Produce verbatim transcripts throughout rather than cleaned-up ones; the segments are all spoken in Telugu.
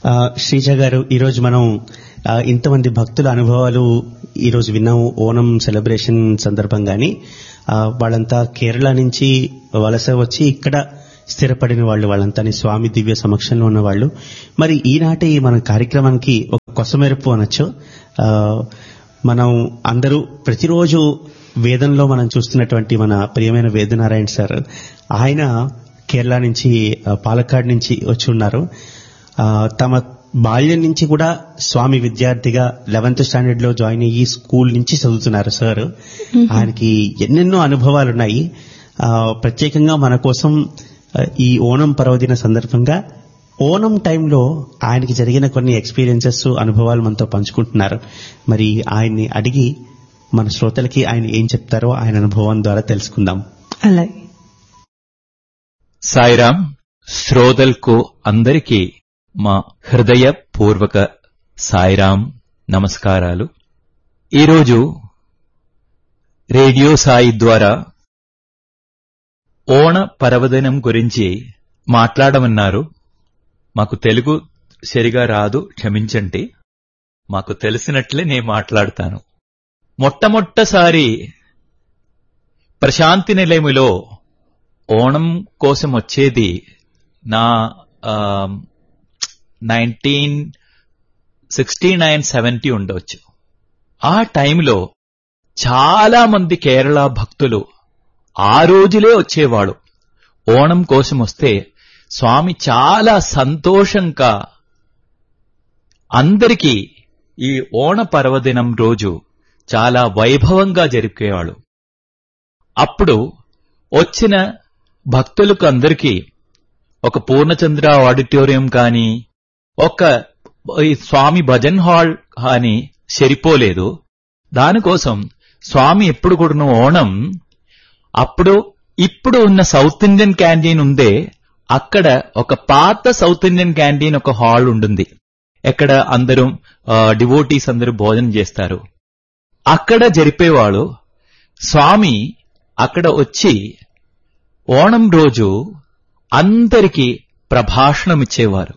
శ్రీజ గారు, ఈరోజు మనం ఇంతమంది భక్తుల అనుభవాలు ఈరోజు విన్నాము ఓణం సెలబ్రేషన్ సందర్భంగాని. వాళ్ళంతా కేరళ నుంచి వలస వచ్చి ఇక్కడ స్థిరపడిన వాళ్ళు, వాళ్ళంతా స్వామి దివ్య సమక్షంలో ఉన్నవాళ్ళు. మరి ఈనాటి మన కార్యక్రమానికి ఒక కొసమెరుపు అనొచ్చు. మనం అందరూ ప్రతిరోజు వేదంలో మనం చూస్తున్నటువంటి మన ప్రియమైన వేదనారాయణ సార్, ఆయన కేరళ నుంచి పాలక్కాడ్ నుంచి వచ్చి ఉన్నారు. తమ బాల్యం నుంచి కూడా స్వామి విద్యార్థిగా లెవెన్త్ స్టాండర్డ్ లో జాయిన్ అయ్యి స్కూల్ నుంచి చదువుతున్నారు సార్. ఆయనకి ఎన్నెన్నో అనుభవాలున్నాయి. ప్రత్యేకంగా మన కోసం ఈ ఓణం పర్వదిన సందర్భంగా ఓణం టైంలో ఆయనకి జరిగిన కొన్ని ఎక్స్పీరియన్సెస్, అనుభవాలు మనతో పంచుకుంటున్నారు. మరి ఆయన్ని అడిగి మన శ్రోతలకి ఆయన ఏం చెప్తారో ఆయన అనుభవం ద్వారా తెలుసుకుందాం. అలాగే. సాయిరాం. శ్రోతలకు అందరికీ మా హృదయపూర్వక సాయిరాం నమస్కారాలు. ఈరోజు రేడియో సాయి ద్వారా ఓణ పర్వదినం గురించి మాట్లాడమన్నారు. మాకు తెలుగు సరిగా రాదు, క్షమించండి. మాకు తెలిసినట్లే నేను మాట్లాడతాను. మొట్టమొట్టసారి ప్రశాంతి నిలయములో ఓణం కోసం వచ్చేది నా నైన్టీన్ సిక్స్టీ నైన్ సెవెంటీ ఉండవచ్చు. ఆ టైంలో చాలా మంది కేరళ భక్తులు ఆ రోజులే వచ్చేవాడు. ఓణం కోసం వస్తే స్వామి చాలా సంతోషంగా అందరికీ ఈ ఓణ పర్వదినం రోజు చాలా వైభవంగా జరిపేవాడు. అప్పుడు వచ్చిన భక్తులకు అందరికీ ఒక పూర్ణచంద్ర ఆడిటోరియం కానీ, ఒక స్వామి భజన్ హాల్ కానీ సరిపోలేదు. దానికోసం స్వామి ఎప్పుడు కూడా ఓణం అప్పుడు ఇప్పుడు ఉన్న సౌత్ ఇండియన్ క్యాంటీన్ ఉందే, అక్కడ ఒక పాత సౌత్ ఇండియన్ క్యాంటీన్ ఒక హాల్ ఉంటుంది. ఎక్కడ అందరూ డివోటీస్ అందరూ భోజనం చేస్తారు. అక్కడ జరిపేవాడు. స్వామి అక్కడ వచ్చి ఓణం రోజు అందరికీ ప్రభాషణం ఇచ్చేవారు.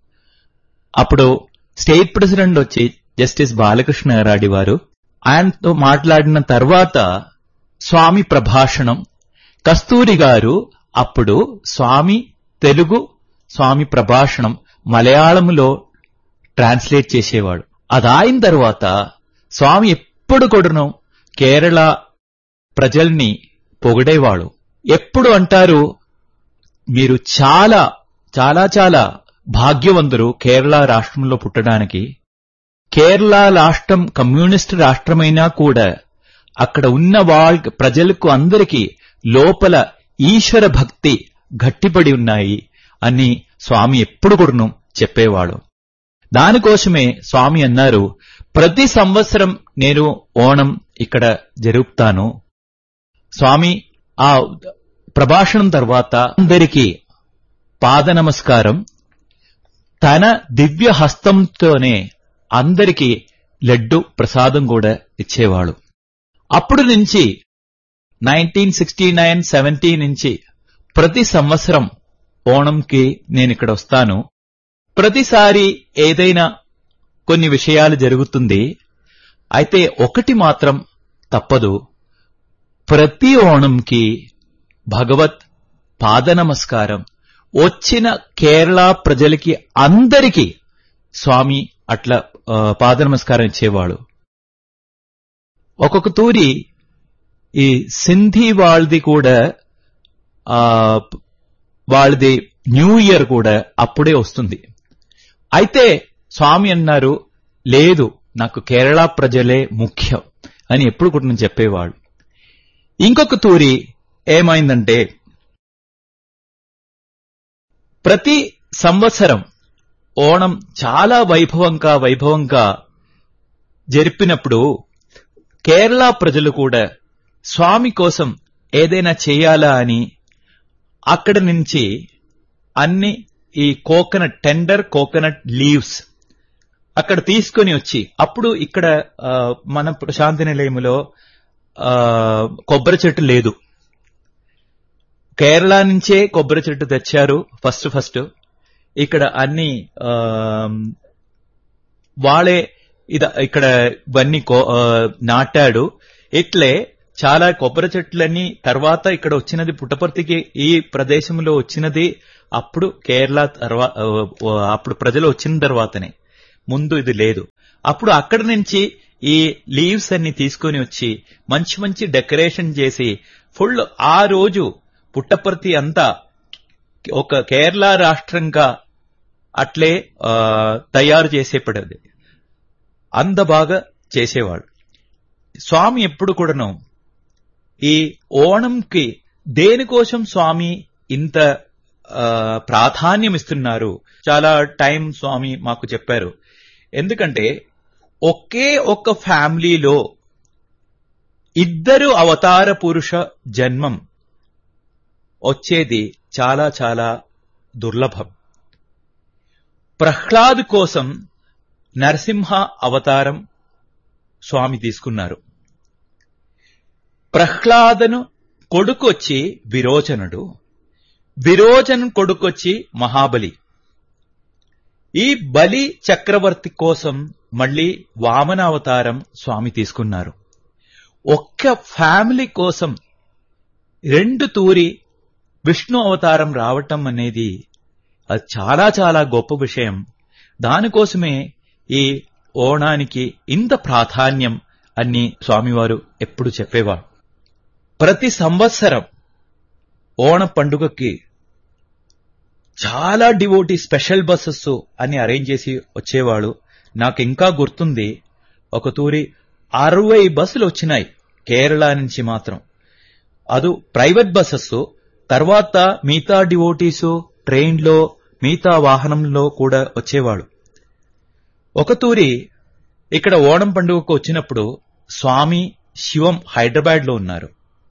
అప్పుడు స్టేట్ ప్రెసిడెంట్ వచ్చి జస్టిస్ బాలకృష్ణ గారి వారు, ఆయనతో మాట్లాడిన తర్వాత స్వామి ప్రభాషణం, కస్తూరి గారు అప్పుడు స్వామి తెలుగు స్వామి ప్రభాషణం మలయాళంలో ట్రాన్స్లేట్ చేసేవాడు. అదాయిన తర్వాత స్వామి ఎప్పుడు కూడాను కేరళ ప్రజల్ని పొగిడేవాడు. ఎప్పుడు అంటారు, మీరు చాలా చాలా చాలా భాగ్యవంతులు కేరళ రాష్ట్రంలో పుట్టడానికి. కేరళ రాష్ట్రం కమ్యూనిస్ట్ రాష్ట్రమైనా కూడా అక్కడ ఉన్న వాళ్ళ ప్రజలకు అందరికీ లోపల ఈశ్వర భక్తి గట్టిపడి ఉన్నాయి అని స్వామి ఎప్పుడు కూడాను చెప్పేవాడు. దానికోసమే స్వామి అన్నారు, ప్రతి సంవత్సరం నేను ఓణం ఇక్కడ జరుపుతాను. స్వామి ఆ ప్రభాషణం తర్వాత అందరికీ పాద నమస్కారం, తన దివ్య హస్తంతోనే అందరికీ లడ్డు ప్రసాదం కూడా ఇచ్చేవాడు. అప్పుడు నుంచి నైన్టీన్ సిక్స్టీ నైన్ సెవెంటీ నుంచి ప్రతి సంవత్సరం ఓణంకి నేను ఇక్కడ వస్తాను. ప్రతిసారి ఏదైనా కొన్ని విషయాలు జరుగుతుంది. అయితే ఒకటి మాత్రం తప్పదు, ప్రతి ఓణంకి భగవత్ పాద నమస్కారం వచ్చిన కేరళ ప్రజలకి అందరికీ స్వామి అట్లా పాద నమస్కారం ఇచ్చేవాడు. ఒక్కొక్క తూరి ఈ సింధీ వాళ్ళది కూడా వాళ్ళది న్యూ ఇయర్ కూడా అప్పుడే వస్తుంది. అయితే స్వామి అన్నారు, లేదు నాకు కేరళ ప్రజలే ముఖ్యం అని ఎప్పుడు కూడా నేను చెప్పేవాడు. ఇంకొక తూరి ఏమైందంటే, ప్రతి సంవత్సరం ఓణం చాలా వైభవంగా వైభవంగా జరిపినప్పుడు కేరళ ప్రజలు కూడా స్వామి కోసం ఏదైనా చేయాలా అని అక్కడ నుంచి అన్ని ఈ కోకోనట్ టెండర్ కోకోనట్ లీవ్స్ అక్కడ తీసుకొని వచ్చి, అప్పుడు ఇక్కడ మన ప్రశాంతి నిలయములో కొబ్బరి చెట్టు లేదు. కేరళ నుంచే కొబ్బరి చెట్టు తెచ్చారు ఫస్ట్ ఫస్ట్. ఇక్కడ అన్ని వాళ్ళే ఇద ఇక్కడ ఇవన్నీ నాటాడు. ఇట్లే చాలా కొబ్బరి చెట్లన్నీ తర్వాత ఇక్కడ వచ్చినది పుట్టపర్తికి ఈ ప్రదేశంలో వచ్చినది అప్పుడు కేరళ తర్వాత అప్పుడు ప్రజలు వచ్చిన తర్వాతనే, ముందు ఇది లేదు. అప్పుడు అక్కడి నుంచి ఈ లీవ్స్ అన్ని తీసుకొని వచ్చి మంచి మంచి డెకరేషన్ చేసి ఫుల్ ఆ రోజు పుట్టపర్తి అంతా ఒక కేరళ రాష్ట్రంగా అట్లే తయారు చేసేపడేది. అంత బాగా చేసేవాడు స్వామి. ఎప్పుడు కూడాను ఈ ఓణంకి దేనికోసం స్వామి ఇంత ప్రాధాన్యం ఇస్తున్నారు, చాలా టైం స్వామి మాకు చెప్పారు. ఎందుకంటే ఒకే ఒక్క ఫ్యామిలీలో ఇద్దరు అవతార పురుష జన్మం వచ్చేది చాలా చాలా దుర్లభం. ప్రహ్లాద్ కోసం నరసింహ అవతారం స్వామి తీసుకున్నారు. ప్రహ్లాదను కొడుకొచ్చి విరోచనుడు, విరోచను కొడుకొచ్చి మహాబలి. ఈ బలి చక్రవర్తి కోసం మళ్లీ వామన అవతారం స్వామి తీసుకున్నారు. ఒక్క ఫ్యామిలీ కోసం రెండు తూరి విష్ణు అవతారం రావటం అనేది అది చాలా చాలా గొప్ప విషయం. దానికోసమే ఈ ఓణానికి ఇంత ప్రాధాన్యం అని స్వామివారు ఎప్పుడు చెప్పేవారు. ప్రతి సంవత్సరం ఓణ పండుగకి చాలా డివోటీ స్పెషల్ బస్సెస్ అని అరేంజ్ చేసి వచ్చేవాడు. నాకు ఇంకా గుర్తుంది, ఒక తూరి అరవై బస్సులు వచ్చినాయి కేరళ నుంచి మాత్రం. అది ప్రైవేట్ బస్సెస్. తర్వాత మిగతా డివోటీసు ట్రైన్లో మిగతా వాహనంలో కూడా వచ్చేవాడు. ఒక తూరి ఇక్కడ ఓణం పండుగకు వచ్చినప్పుడు స్వామి శివం హైదరాబాద్ లో ఉన్నారు.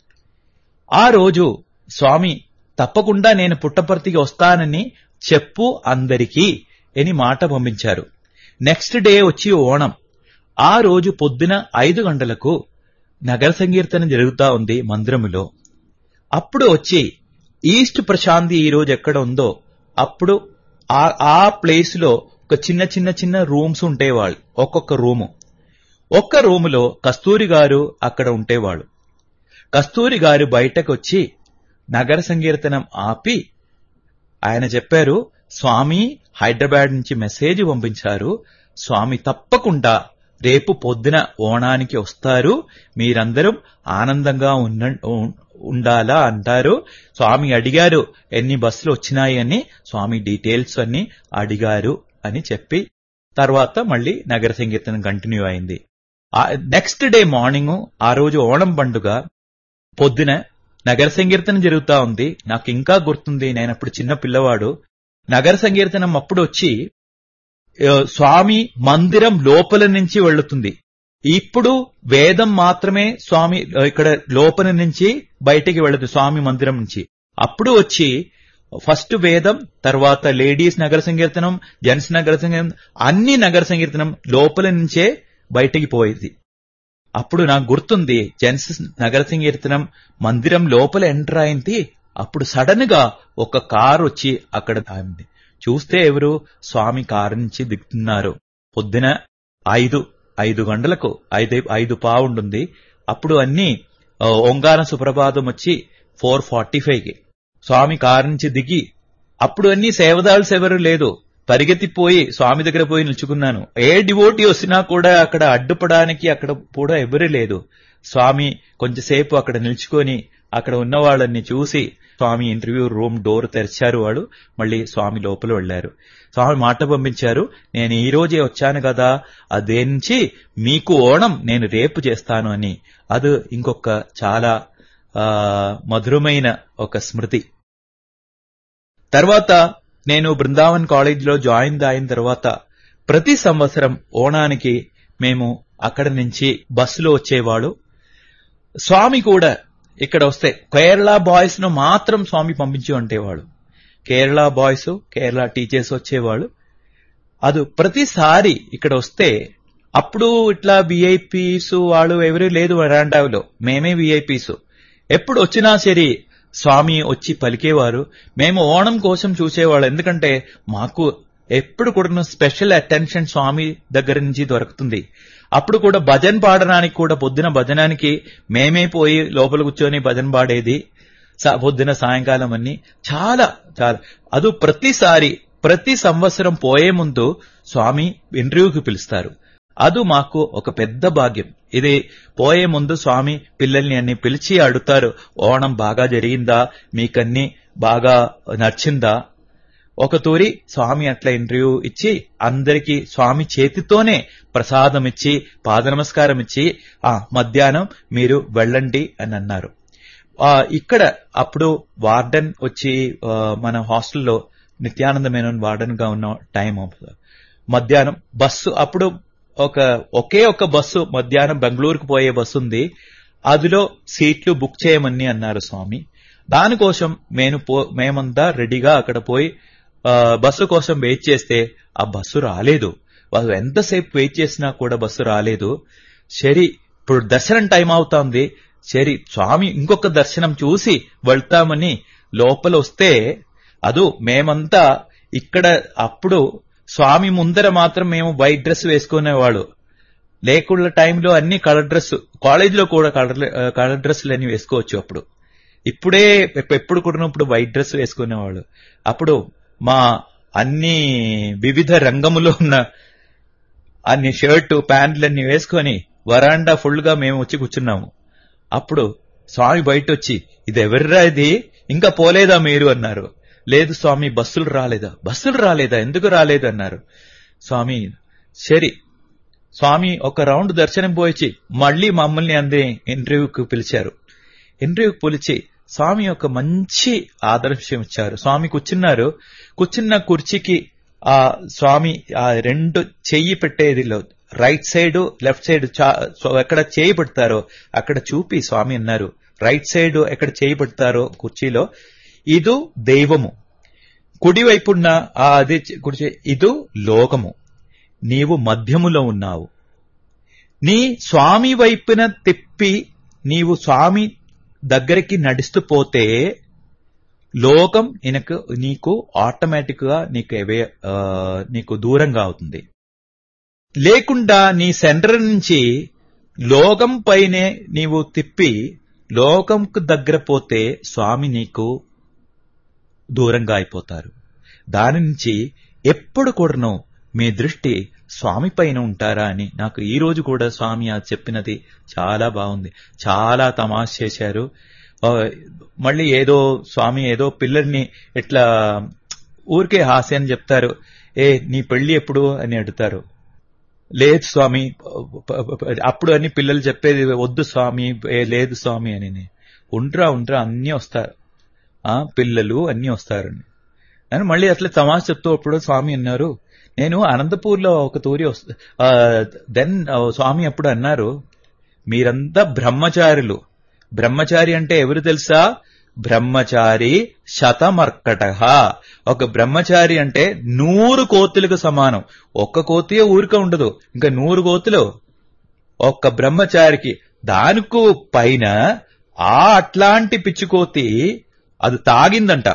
ఆ రోజు స్వామి తప్పకుండా నేను పుట్టపర్తికి వస్తానని చెప్పు అందరికీ అని మాట పంపించారు. నెక్స్ట్ డే వచ్చి ఓణం. ఆ రోజు పొద్దున ఐదు గంటలకు నగర సంకీర్తన జరుగుతా ఉంది మందిరములో. అప్పుడు వచ్చి ఈస్ట్ ప్రశాంతి ఈ రోజు ఎక్కడ ఉందో అప్పుడు ఆ ప్లేస్ లో ఒక చిన్న చిన్న చిన్న రూమ్స్ ఉండేవాళ్ళు. ఒక్కొక్క రూము ఒక్క రూములో కస్తూరి గారు అక్కడ ఉండేవాళ్ళు. కస్తూరి గారు బయటకు వచ్చి నగర సంకీర్తనం ఆపి ఆయన చెప్పారు, స్వామి హైదరాబాద్ నుంచి మెసేజ్ పంపించారు, స్వామి తప్పకుండా రేపు పొద్దున ఓణానికి వస్తారు, మీరందరూ ఆనందంగా ఉండాలా అంటారు. స్వామి అడిగారు ఎన్ని బస్సులు వచ్చినాయి అని, స్వామి డీటెయిల్స్ అన్ని అడిగారు అని చెప్పి తర్వాత మళ్ళీ నగర సంకీర్తనం కంటిన్యూ అయింది. నెక్స్ట్ డే మార్నింగ్ ఆ రోజు ఓణం పండుగ పొద్దున నగర సంకీర్తనం జరుగుతా ఉంది. నాకు ఇంకా గుర్తుంది, నేను అప్పుడు చిన్న పిల్లవాడు. నగర సంకీర్తనం అప్పుడు వచ్చి స్వామి మందిరం లోపల నుంచి వెళ్తుంది. ఇప్పుడు వేదం మాత్రమే స్వామి ఇక్కడ లోపల నుంచి బయటికి వెళ్ళదు స్వామి మందిరం నుంచి. అప్పుడు వచ్చి ఫస్ట్ వేదం, తర్వాత లేడీస్ నగర సంకీర్తనం, జెంట్స్ నగర సంకీర్తనం, అన్ని నగర సంకీర్తనం లోపల నుంచే బయటికి పోయేది. అప్పుడు నాకు గుర్తుంది, జెంట్స్ నగర సంకీర్తనం మందిరం లోపల ఎంటర్ అయింది. అప్పుడు సడన్ గా ఒక కారు వచ్చి అక్కడ ఆగింది. చూస్తే ఎవరు స్వామి కారు నుంచి దిగుతున్నారు. పొద్దున ఐదు ఐదు గంటలకు ఐదు ఐదు పావుంటుంది. అప్పుడు అన్ని ఓంకార సుప్రభాతం వచ్చి ఫోర్ ఫార్టీ ఫైవ్ కి స్వామి కారు నుంచి దిగి, అప్పుడు అన్ని సేవదాల్స్ ఎవరు లేదు, పరిగెత్తిపోయి స్వామి దగ్గర పోయి నిల్చుకున్నాను. ఏ డివోటీ వచ్చినా కూడా అక్కడ అడ్డుపడానికి అక్కడ కూడా ఎవరు లేదు. స్వామి కొంచెంసేపు అక్కడ నిల్చుకొని అక్కడ ఉన్న వాళ్ళని చూసి స్వామి ఇంటర్వ్యూ రూమ్ డోర్ తెరిచారు. వాడు మళ్ళీ స్వామి లోపల వెళ్లారు. స్వామి మాట పంపించారు, నేను ఈ రోజే వచ్చాను కదా, అదే నుంచి మీకు ఓణం నేను రేపు చేస్తాను అని. అది ఇంకొక చాలా మధురమైన ఒక స్మృతి. తర్వాత నేను బృందావన్ కాలేజీలో జాయిన్ అయిన తర్వాత ప్రతి సంవత్సరం ఓణానికి మేము అక్కడి నుంచి బస్సులో వచ్చేవాడు. స్వామి కూడా ఇక్కడ వస్తే కేరళ బాయ్స్ ను మాత్రం స్వామి పంపించి ఉండేవాడు. కేరళ బాయ్స్ కేరళ టీచర్స్ వచ్చేవాళ్ళు. అది ప్రతిసారి ఇక్కడ వస్తే అప్పుడు ఇట్లా విఐపీస్ వాళ్ళు ఎవరు లేదు వరాండాలో, మేమే విఐపీస్. ఎప్పుడు వచ్చినా సరే స్వామి వచ్చి పలికేవారు. మేము ఓణం కోసం చూసేవాళ్ళు, ఎందుకంటే మాకు ఎప్పుడు కూడా స్పెషల్ అటెన్షన్ స్వామి దగ్గర నుంచి దొరుకుతుంది. అప్పుడు కూడా భజన్ పాడడానికి కూడా పొద్దున భజనానికి మేమే పోయి లోపల కూర్చొని భజన పాడేది పొద్దున సాయంకాలం అన్ని. చాలా చాలా అది ప్రతిసారి ప్రతి సంవత్సరం పోయే ముందు స్వామి ఇంటర్వ్యూకి పిలుస్తారు. అది మాకు ఒక పెద్ద భాగ్యం. ఇది పోయే ముందు స్వామి పిల్లల్ని అన్ని పిలిచి అడుగుతారు, ఓణం బాగా జరిగిందా, మీకన్నీ బాగా నచ్చిందా. ఒక తూరి స్వామి అట్లా ఇంటర్వ్యూ ఇచ్చి అందరికీ స్వామి చేతితోనే ప్రసాదం ఇచ్చి పాద నమస్కారం ఇచ్చి ఆ మధ్యాహ్నం మీరు వెళ్ళండి అని అన్నారు. ఇక్కడ అప్పుడు వార్డెన్ వచ్చి మన హాస్టల్లో నిత్యానంద మేనన్ వార్డెన్ గా ఉన్న టైం మధ్యాహ్నం బస్సు, అప్పుడు ఒక ఒకే ఒక బస్సు మధ్యాహ్నం బెంగళూరుకు పోయే బస్సు ఉంది, అందులో సీట్లు బుక్ చేయమని అన్నారు స్వామి. దానికోసం నేను మేమంతా రెడీగా అక్కడ పోయి బస్సు కోసం వెయిట్ చేస్తే ఆ బస్సు రాలేదు. వాళ్ళు ఎంతసేపు వెయిట్ చేసినా కూడా బస్సు రాలేదు. సరే ఇప్పుడు దర్శనం టైం అవుతోంది, సరే స్వామి ఇంకొక దర్శనం చూసి వెళ్తామని లోపల వస్తే అదు మేమంతా ఇక్కడ అప్పుడు స్వామి ముందర మాత్రం మేము వైట్ డ్రెస్ వేసుకునేవాడు, లేకున్న టైంలో అన్ని కలర్ డ్రెస్, కాలేజీలో కూడా కలర్ కలర్ డ్రెస్సులు అన్ని వేసుకోవచ్చు. అప్పుడు ఇప్పుడే ఎప్పుడు కూడా ఇప్పుడు వైట్ డ్రెస్ వేసుకునేవాడు. అప్పుడు మా అన్ని వివిధ రంగములో ఉన్న అన్ని షర్టు ప్యాంట్లన్నీ వేసుకొని వరాండా ఫుల్ గా మేము వచ్చి కూర్చున్నాము. అప్పుడు స్వామి బయట వచ్చి, ఇది ఎవర్రా ఇది, ఇంకా పోలేదా మీరు అన్నారు. లేదు స్వామి, బస్సులు రాలేదా. బస్సులు రాలేదా, ఎందుకు రాలేదు అన్నారు. స్వామి సరే స్వామి ఒక రౌండ్ దర్శనం పోయిచి మళ్లీ మమ్మల్ని అందరి ఇంటర్వ్యూకి పిలిచారు. ఇంటర్వ్యూకి పిలిచి స్వామి ఒక మంచి ఆదర్శం ఇచ్చారు. స్వామి కూర్చున్నారు, కూర్చున్న కుర్చీకి ఆ స్వామి ఆ రెండు చెయ్యి పెట్టేది రైట్ సైడ్ లెఫ్ట్ సైడ్ ఎక్కడ చేయి పెడతారో అక్కడ చూపి స్వామి అన్నారు, రైట్ సైడ్ ఎక్కడ చేయి పెడతారో కుర్చీలో ఇదు దైవము, కుడివైపున్న ఆ అది కుర్చీ ఇదు లోకము, నీవు మధ్యములో ఉన్నావు. నీ స్వామి వైపున తిప్పి నీవు స్వామి దగ్గరికి నడుస్తూ పోతే లోకం నీకు నీకు ఆటోమేటిక్ గా నీకు నీకు దూరంగా అవుతుంది. లేకుండా నీ సెంటర్ నుంచి లోకం పైనే నీవు తిప్పి లోకంకు దగ్గర పోతే స్వామి నీకు దూరంగా అయిపోతారు. దాని నుంచి ఎప్పుడు కూడాను మీ దృష్టి స్వామి పైన ఉంటారా అని నాకు ఈ రోజు కూడా స్వామి అది చెప్పినది చాలా బాగుంది. చాలా తమాష చేశారు. మళ్ళీ ఏదో స్వామి ఏదో పిల్లల్ని ఇట్లా ఊరికే హాస్యం చెప్తారు, ఏ నీ పెళ్లి ఎప్పుడు అని అడుగుతారు. లేదు స్వామి అప్పుడు అని పిల్లలు చెప్పేది, వద్దు స్వామి, ఏ లేదు స్వామి అని. ఉండ్రా ఉండ్రా అన్నీ వస్తారు, ఆ పిల్లలు అన్నీ వస్తారని అని మళ్ళీ అట్లా తమాష చెప్తూ అప్పుడు స్వామి అన్నారు, నేను అనంతపూర్లో ఒక తూరి దెన్ స్వామి అప్పుడు అన్నారు, మీరంతా బ్రహ్మచారులు. బ్రహ్మచారి అంటే ఎవరు తెలుసా? బ్రహ్మచారి శతమర్కట. ఒక బ్రహ్మచారి అంటే నూరు కోతులకు సమానం. ఒక్క కోతి ఊరిక ఉండదు, ఇంకా నూరు కోతులు ఒక్క బ్రహ్మచారికి. దానికి పైన ఆ అట్లాంటి పిచ్చికోతి అది తాగిందంట,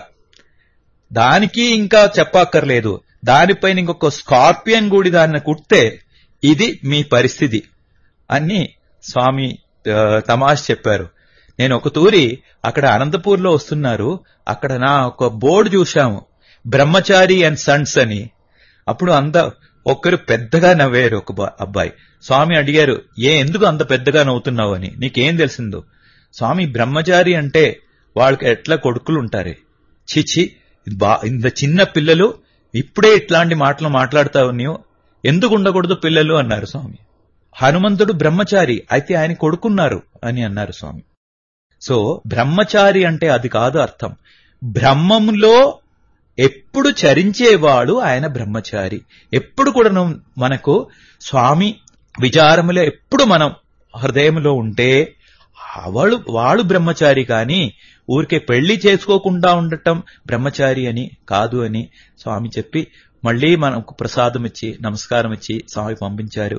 దానికి ఇంకా చెప్పక్కర్లేదు. దానిపైన ఇంకొక స్కార్పియన్ కూడా దాన్ని కుడితే ఇది మీ పరిస్థితి అని స్వామి తమాష చెప్పారు. నేను ఒక తూరి అక్కడ అనంతపూర్లో వస్తున్నారు, అక్కడ నా ఒక బోర్డు చూశాము, బ్రహ్మచారి అండ్ సన్స్ అని. అప్పుడు అంత ఒక్కరు పెద్దగా నవ్వారు. ఒక అబ్బాయి స్వామి అడిగారు, ఏ ఎందుకు అంత పెద్దగా నవ్వుతున్నావు అని, నీకేం తెలిసిందో. స్వామి బ్రహ్మచారి అంటే వాళ్ళకి ఎట్లా కొడుకులు ఉంటారే, చిచి బా ఇంత చిన్న పిల్లలు ఇప్పుడే ఇట్లాంటి మాటలు మాట్లాడతావు, నీవు ఎందుకు ఉండకూడదు పిల్లలు అన్నారు స్వామి. హనుమంతుడు బ్రహ్మచారి అయితే ఆయన కొడుకున్నారు అని అన్నారు స్వామి. సో బ్రహ్మచారి అంటే అది కాదు అర్థం. బ్రహ్మంలో ఎప్పుడు చరించేవాడు ఆయన బ్రహ్మచారి. ఎప్పుడు కూడా మనకు స్వామి విచారములో ఎప్పుడు మనం హృదయంలో ఉంటే వాడు వాడు బ్రహ్మచారి, కానీ ఊరికే పెళ్లి చేసుకోకుండా ఉండటం బ్రహ్మచారి అని కాదు అని స్వామి చెప్పి మళ్లీ మనకు ప్రసాదం ఇచ్చి నమస్కారం ఇచ్చి స్వామి పంపించారు.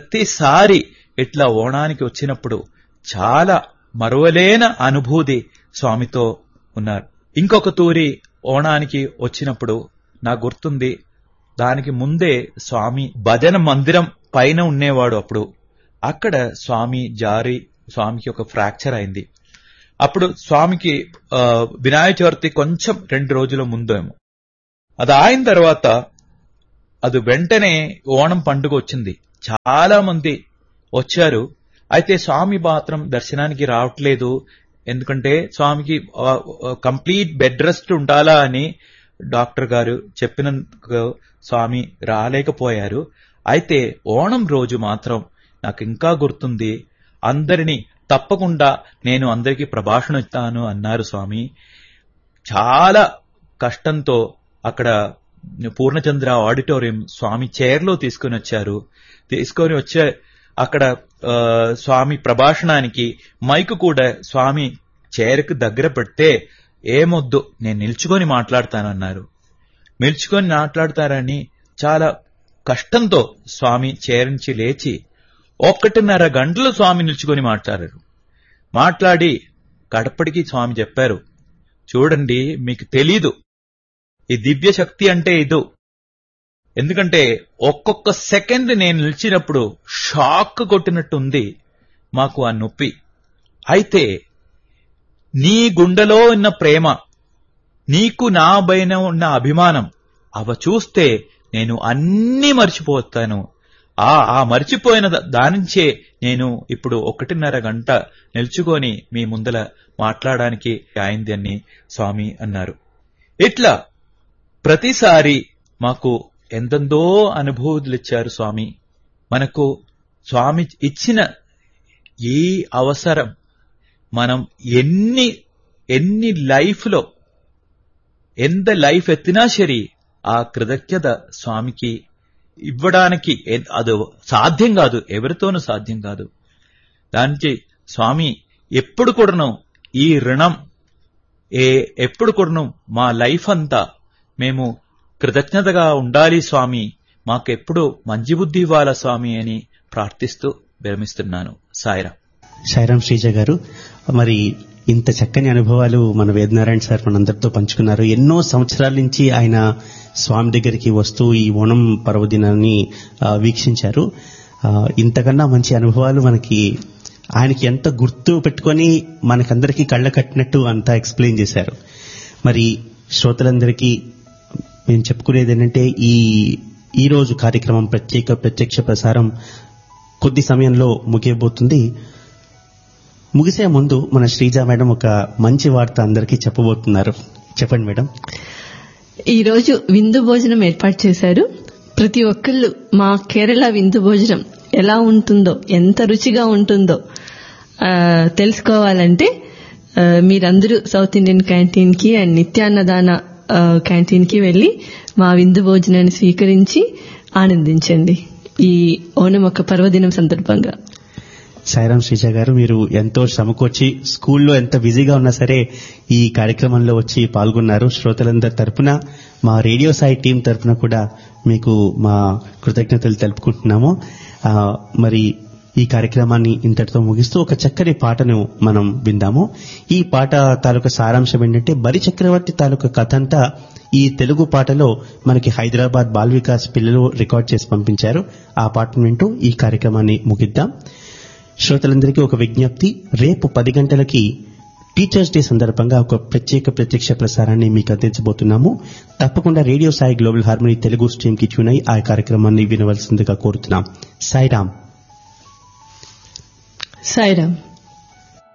ప్రతిసారి ఇట్లా ఓణానికి వచ్చినప్పుడు చాలా మరువలేని అనుభూతి స్వామితో ఉన్నారు. ఇంకొక తూరి ఓణానికి వచ్చినప్పుడు నాకు గుర్తుంది, దానికి ముందే స్వామి భజన మందిరం పైన ఉండేవాడు. అప్పుడు అక్కడ స్వామి జారి స్వామికి ఒక ఫ్రాక్చర్ అయింది. అప్పుడు స్వామికి వినాయక చవితి కొంచెం రెండు రోజుల ముందేమో, అది అయిన తర్వాత అది వెంటనే ఓణం పండుగ వచ్చింది. చాలా మంది వచ్చారు. అయితే స్వామి మాత్రం దర్శనానికి రావట్లేదు. ఎందుకంటే స్వామికి కంప్లీట్ బెడ్ రెస్ట్ ఉండాలా అని డాక్టర్ గారు చెప్పినందుకు స్వామి రాలేకపోయారు. అయితే ఓణం రోజు మాత్రం నాకు ఇంకా గుర్తుంది, అందరినీ తప్పకుండా నేను అందరికీ ప్రభాషణ ఇస్తాను అన్నారు స్వామి. చాలా కష్టంతో అక్కడ పూర్ణచంద్ర ఆడిటోరియం స్వామి చైర్లో తీసుకుని వచ్చారు. తీసుకొని వచ్చే అక్కడ స్వామి ప్రభాషణానికి మైకు కూడా స్వామి చైర్కు దగ్గర పెడితే, ఏమొద్దు నేను నిల్చుకొని మాట్లాడతానన్నారు. నిల్చుకొని మాట్లాడతారని చాలా కష్టంతో స్వామి చైర్ నుంచి లేచి ఒక్కటిన్నర గంటలు స్వామి నిల్చుకొని మాట్లాడారు. మాట్లాడి గడపడికి స్వామి చెప్పారు, చూడండి మీకు తెలీదు ఈ దివ్య శక్తి అంటే ఇదో. ఎందుకంటే ఒక్కొక్క సెకండ్ నేను నిలిచినప్పుడు షాక్ కొట్టినట్టుంది మాకు ఆ నొప్పి. అయితే నీ గుండెలో ఉన్న ప్రేమ, నీకు నా పైన ఉన్న అభిమానం, అవ చూస్తే నేను అన్నీ మర్చిపోతాను. ఆ ఆ మర్చిపోయిన దానించే నేను ఇప్పుడు ఒకటిన్నర గంట నిల్చుకొని మీ ముందల మాట్లాడడానికి అయింది అని స్వామి అన్నారు. ఇట్లా ప్రతిసారి మాకు ఎందెందో అనుభూతులు ఇచ్చారు స్వామి. మనకు స్వామి ఇచ్చిన ఈ అవసరం మనం ఎన్ని ఎన్ని లైఫ్లో ఎంత లైఫ్ ఎత్తినా సరే ఆ కృతజ్ఞత స్వామికి ఇవ్వడానికి అది సాధ్యం కాదు, ఎవరితోనూ సాధ్యం కాదు. దానికి స్వామి ఎప్పుడు కూడాను ఈ రుణం ఏ ఎప్పుడు కూడాను మా లైఫ్ అంతా మేము కృతజ్ఞతగా ఉండాలి స్వామి, మాకెప్పుడు మంచి బుద్ధి ఇవ్వాలా స్వామి అని ప్రార్థిస్తూ విరమిస్తున్నాను. సాయిరాం. సాయిరాం శ్రీజ గారు, మరి ఇంత చక్కని అనుభవాలు మన వేదనారాయణ సార్ మనందరితో పంచుకున్నారు. ఎన్నో సంవత్సరాల నుంచి ఆయన స్వామి దగ్గరికి వస్తూ ఈ ఓణం పర్వదినాన్ని వీక్షించారు. ఇంతకన్నా మంచి అనుభవాలు మనకి ఆయనకి ఎంత గుర్తు పెట్టుకొని మనకందరికీ కళ్ళ కట్టినట్టు అంతా ఎక్స్ప్లెయిన్ చేశారు. మరి శ్రోతలందరికీ మేము చెప్పుకునేది ఏంటంటే, ఈ ఈ రోజు కార్యక్రమం ప్రత్యేక ప్రత్యక్ష ప్రసారం కొద్ది సమయంలో ముగియబోతుంది. ముగిసే ముందు మన శ్రీజ మేడం ఒక మంచి వార్త అందరికీ చెప్పబోతున్నారు. చెప్పండి మేడం. ఈరోజు విందు భోజనం ఏర్పాటు చేశారు. ప్రతి ఒక్కళ్ళు మా కేరళ విందు భోజనం ఎలా ఉంటుందో, ఎంత రుచిగా ఉంటుందో తెలుసుకోవాలంటే మీరందరూ సౌత్ ఇండియన్ క్యాంటీన్ కి అండ్ నిత్యాన్నదాన క్యాంటీన్ కి వెళ్లి మా విందు భోజనాన్ని స్వీకరించి ఆనందించండి ఈ ఓణం ఒక పర్వదినం సందర్భంగా. సాయిరాం శ్రీజ గారు, మీరు ఎంతో శ్రమకొచ్చి స్కూల్లో ఎంత బిజీగా ఉన్నా సరే ఈ కార్యక్రమంలో వచ్చి పాల్గొన్నారు. శ్రోతలందరి తరపున, మా రేడియో సాయి టీం తరపున కూడా మీకు మా కృతజ్ఞతలు తెలుపుకుంటున్నాము. మరి ఈ కార్యక్రమాన్ని ఇంతటితో ముగిస్తూ ఒక చక్కని పాటను మనం విందాము. ఈ పాట తాలూకా సారాంశం ఏంటంటే, బరి చక్రవర్తి తాలూకా కథ అంతా ఈ తెలుగు పాటలో మనకి హైదరాబాద్ బాల్ వికాస్ పిల్లలు రికార్డ్ చేసి పంపించారు. ఆ పాటను వింటూ ఈ కార్యక్రమాన్ని ముగిద్దాం. శ్రోతలందరికీ ఒక విజ్ఞప్తి, రేపు పది గంటలకి టీచర్స్ డే సందర్భంగా ఒక ప్రత్యేక ప్రత్యక్ష ప్రసారాన్ని మీకు అందించబోతున్నాము. తప్పకుండా radio Sai global harmony Telugu stream కి ట్యూన్ అయి ఆ కార్యక్రమాన్ని వినవలసిందిగా కోరుతున్నాం. సాయిరాం. సాయిరాం.